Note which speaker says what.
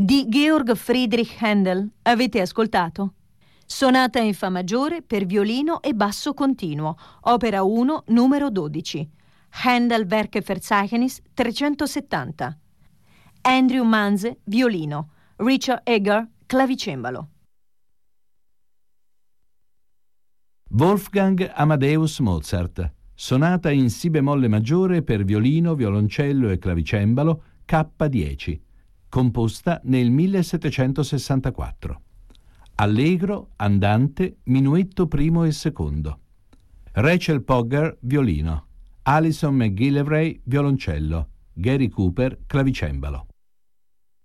Speaker 1: di Georg Friedrich Händel. Avete ascoltato? Sonata in fa maggiore per violino e basso continuo, opera 1, numero 12. Händel Werkverzeichnis 370. Andrew Manze, violino. Richard Egger, clavicembalo.
Speaker 2: Wolfgang Amadeus Mozart. Sonata in si bemolle maggiore per violino, violoncello e clavicembalo, K10, composta nel 1764. Allegro, andante, minuetto primo e secondo. Rachel Pogger, violino. Alison McGillivray, violoncello. Gary Cooper, clavicembalo.